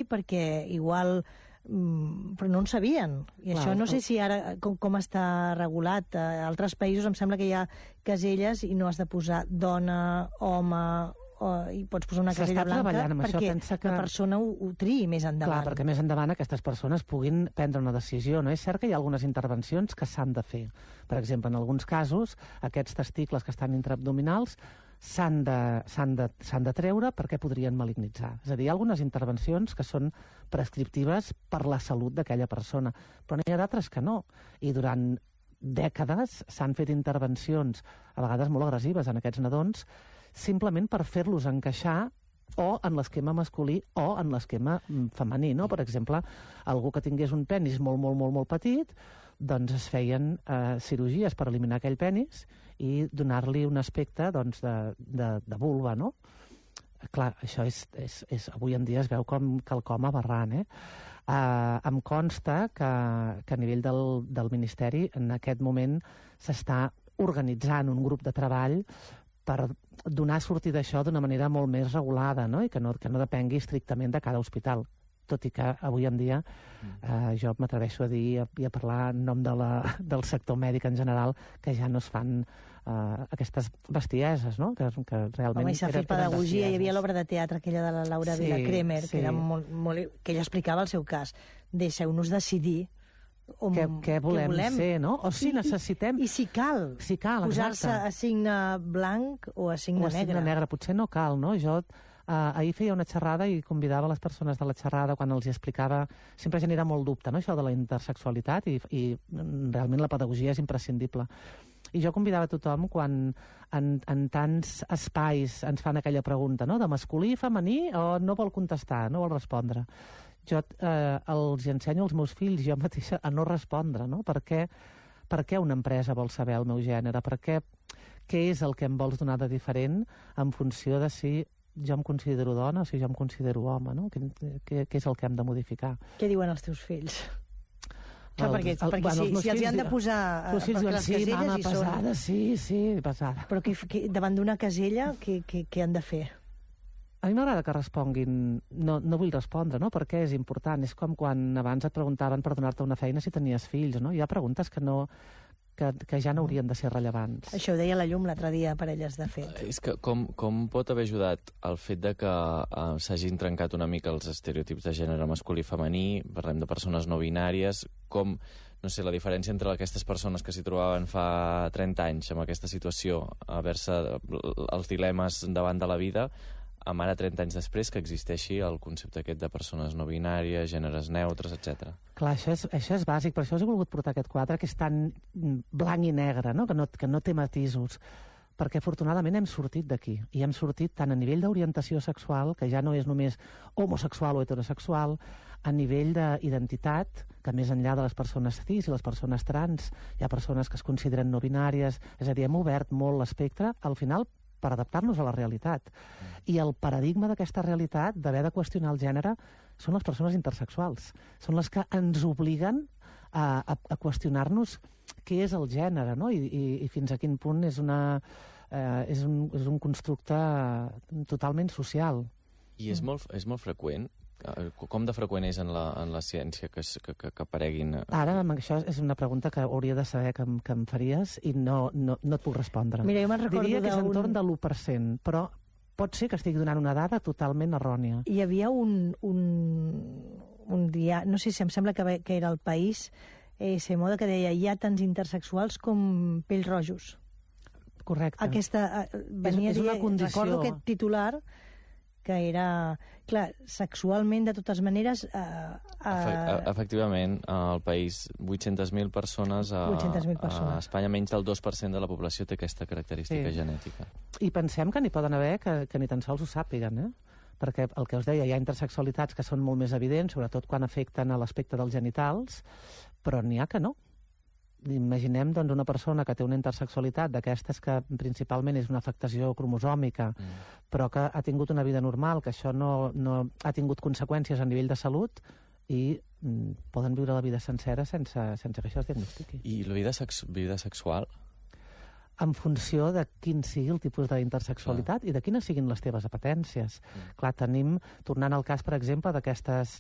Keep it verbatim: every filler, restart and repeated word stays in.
perquè igual... però no en sabien. I Clar, això no sé si ara com, com està regulat. A altres països em sembla que hi ha caselles i no has de posar dona, home, o, i pots posar una casella blanca perquè això, que... la persona ho, ho triï més endavant. Clar, perquè més endavant aquestes persones puguin prendre una decisió. No és cert que hi ha algunes intervencions que s'han de fer. Per exemple, en alguns casos, aquests testicles que estan intraabdominals s'han de, s'han de, s'han de treure perquè podrien malignitzar. És a dir, hi ha algunes intervencions que són prescriptives per la salut d'aquella persona, però n'hi ha d'altres que no. I durant dècades s'han fet intervencions, a vegades molt agressives en aquests nadons, simplement per fer-los encaixar o en l'esquema masculí o en l'esquema femení, no? Per exemple, algú que tingués un penis molt, molt, molt, molt petit, doncs es feien eh, cirurgies per eliminar aquell penis i donar-li un aspecte doncs, de, de, de vulva, no? Clar, això és, és, és, avui en dia es veu com quelcom aberrant, eh? Uh, em consta que, que a nivell del, del Ministeri en aquest moment s'està organitzant un grup de treball per donar sortida a això d'una manera molt més regulada, no? I que no, que no depengui estrictament de cada hospital. Tot i que avui en dia eh, jo m'atreveixo a dir i a parlar en nom de la, del sector mèdic en general que ja no es fan eh, aquestes bestieses, no? Que, que realment... Home, i s'ha fet pedagogia, hi havia l'obra de teatre aquella de la Laura sí, Vila-Cremer, sí. que, era molt, molt, que ella explicava el seu cas. Deixeu-nos decidir on, què, què, volem què volem ser, no? O si necessitem... I, i si cal, si cal posar-se a signe blanc o a signe o a negre. signe negre. Potser no cal, no? Jo... Uh, ahir feia una xerrada i convidava les persones de la xerrada quan els explicava... Sempre genera molt dubte, no?, això de la intersexualitat i, i realment la pedagogia és imprescindible. I jo convidava tothom quan en, en tants espais ens fan aquella pregunta, no?, de masculí, femení, o no vol contestar, no vol respondre. Jo eh, els ensenyo als meus fills, jo mateixa, a no respondre, no? Per què, per què una empresa vol saber el meu gènere? Per què, què és el que em vols donar de diferent en funció de si jo em considero dona o si jo em considero home, no? Què, què, què és el que hem de modificar? Què diuen els teus fills? Clar, el, perquè el, perquè bueno, si, si els hi han de posar... Els fills diuen, sí, mama, hi pesada, són... sí, sí, pesada. Però que, que, davant d'una casella, què, què, què han de fer? A mi m'agrada que responguin, no, no vull respondre, no? Perquè és important. És com quan abans et preguntaven per donar-te una feina si tenies fills, no? Hi ha preguntes que no... Que, que ja no haurien de ser rellevants. Això ho deia la Llum l'altre dia, Parelles de Fet. És que com, com pot haver ajudat el fet de que uh, s'hagin trencat una mica els estereotips de gènere masculí i femení, parlem de persones no binàries, com, no sé, la diferència entre aquestes persones que s'hi trobaven fa trenta anys amb aquesta situació, a veure-se els dilemes davant de la vida, amb ara trenta anys després que existeixi el concepte aquest de persones no binàries, gèneres neutres, etcètera. Clar, això és, això és bàsic, per això us he volgut portar aquest quadre, que és tan blanc i negre, no? Que, no, que no té matisos, perquè afortunadament hem sortit d'aquí, i hem sortit tant a nivell d'orientació sexual, que ja no és només homosexual o heterosexual, a nivell d'identitat, que més enllà de les persones cis i les persones trans, hi ha persones que es consideren no binàries, és a dir, hem obert molt l'espectre, al final per adaptar-nos a la realitat. I el paradigma d'aquesta realitat, d'haver de qüestionar el gènere, són les persones intersexuals. Són les que ens obliguen a, a, a qüestionar-nos què és el gènere, no? I, i, i fins a quin punt és, una, eh, és, un, és un constructe totalment social. I és molt, és molt freqüent? Com de freqüent és en la, en la ciència que, que, que, que apareguin? Ara, això és una pregunta que hauria de saber que, em, que em faries i no, no, no et puc respondre. Mira, jo me'n recordo Diria que és un... entorn de l'u per cent, però pot ser que estigui donant una dada totalment errònia. Hi havia un, un, un dia, no sé si em sembla que, que era El País, eh, se moda que deia hi ha tants intersexuals com pells rojos. Correcte. Aquesta, eh, venia és, és una dir, condició... Recordo aquest titular que era... Clar, sexualment, de totes maneres... Eh, eh... Efectivament, al país, vuit-centes mil persones, a, vuit-centes mil persones. A Espanya menys del dos per cent de la població té aquesta característica sí. genètica. I pensem que n'hi poden haver que, que ni tan sols ho sàpiguen, eh? Perquè el que us deia, hi ha intersexualitats que són molt més evidents, sobretot quan afecten a l'aspecte dels genitals, però n'hi ha que no. Imaginem doncs, una persona que té una intersexualitat d'aquestes que principalment és una afectació cromosòmica, mm. però que ha tingut una vida normal, que això no, no ha tingut conseqüències a nivell de salut i mm, poden viure la vida sencera sense, sense que això es diagnostiqui. I la vida, sex vida sexual? En funció de quin sigui el tipus d'intersexualitat ah. i de quines siguin les teves apetències. Mm. Clar, tenim, tornant al cas, per exemple, d'aquestes